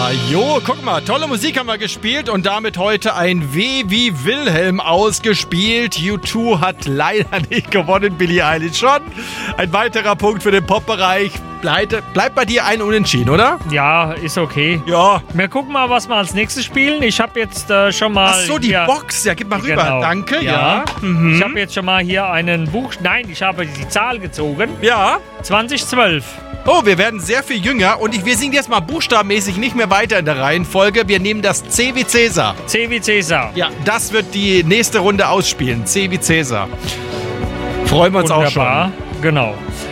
Ja, jo, guck mal, tolle Musik haben wir gespielt und damit heute ein W wie Wilhelm ausgespielt. U2 hat leider nicht gewonnen, Billie Eilish schon. Ein weiterer Punkt für den Pop-Bereich. Bleibt bei dir ein Unentschieden, oder? Ja, ist okay. Ja. Wir gucken mal, was wir als nächstes spielen. Ich habe jetzt schon mal... Ach so, die Box. Ja, gib mal rüber. Genau. Danke, ja. Ich habe jetzt schon mal hier einen Buch... Nein, ich habe die Zahl gezogen. Ja. 2012. Oh, wir werden sehr viel jünger und wir sind jetzt mal buchstabenmäßig nicht mehr weiter in der Reihenfolge. Wir nehmen das C wie Cäsar. C wie Cäsar. Ja, das wird die nächste Runde ausspielen. C wie Cäsar. Freuen wir uns Wunderbar. auch schon. Genau.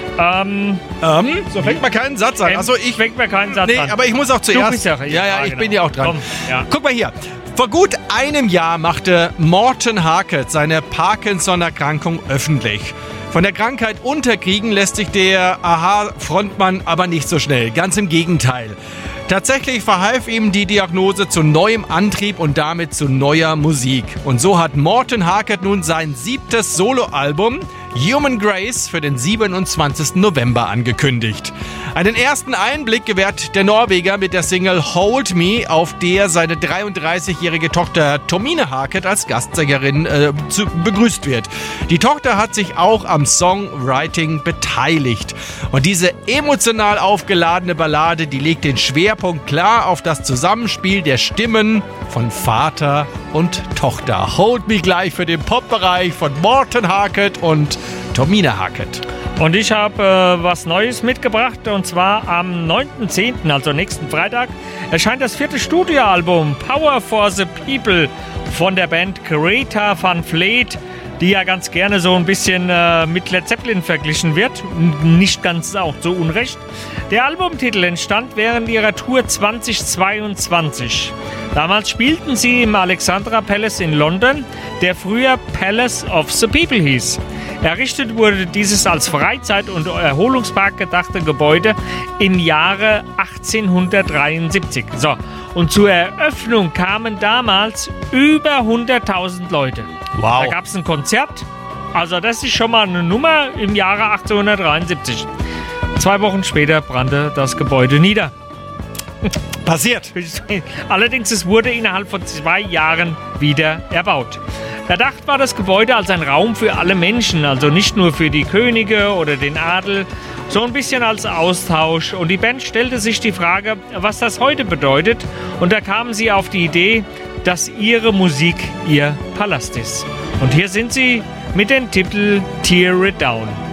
So fängt man keinen Satz an. Also ich fängt mir keinen Satz an. Aber ich muss auch zuerst. Du bist ja, ich genau. bin ja auch dran. Komm, ja. Guck mal hier. Vor gut einem Jahr machte Morten Harket seine Parkinson-Erkrankung öffentlich. Von der Krankheit unterkriegen lässt sich der Aha-Frontmann aber nicht so schnell. Ganz im Gegenteil. Tatsächlich verhalf ihm die Diagnose zu neuem Antrieb und damit zu neuer Musik. Und so hat Morten Harket nun sein 7. Soloalbum Human Grace für den 27. November angekündigt. Einen ersten Einblick gewährt der Norweger mit der Single Hold Me, auf der seine 33-jährige Tochter Tomine Harket als Gastsängerin begrüßt wird. Die Tochter hat sich auch am Songwriting beteiligt. Und diese emotional aufgeladene Ballade, die legt den Schwerpunkt klar auf das Zusammenspiel der Stimmen von Vater und Tochter. Hold Me gleich für den Pop-Bereich von Morten Harket und Tomine Harket. Und ich habe was Neues mitgebracht, und zwar am 9.10., also nächsten Freitag, erscheint das 4. Studioalbum Power for the People von der Band Greta Van Fleet, die ja ganz gerne so ein bisschen mit Led Zeppelin verglichen wird. Nicht ganz auch so unrecht. Der Albumtitel entstand während ihrer Tour 2022. Damals spielten sie im Alexandra Palace in London, der früher Palace of the People hieß. Errichtet wurde dieses als Freizeit- und Erholungspark gedachte Gebäude im Jahre 1873. So, und zur Eröffnung kamen damals über 100.000 Leute. Wow. Da gab es ein Konzert. Also das ist schon mal eine Nummer im Jahre 1873. 2 Wochen später brannte das Gebäude nieder. Passiert. Allerdings, es wurde innerhalb von 2 Jahren wieder erbaut. Erdacht war das Gebäude als ein Raum für alle Menschen, also nicht nur für die Könige oder den Adel, so ein bisschen als Austausch. Und die Band stellte sich die Frage, was das heute bedeutet. Und da kamen sie auf die Idee, dass ihre Musik ihr Palast ist. Und hier sind sie mit dem Titel Tear It Down.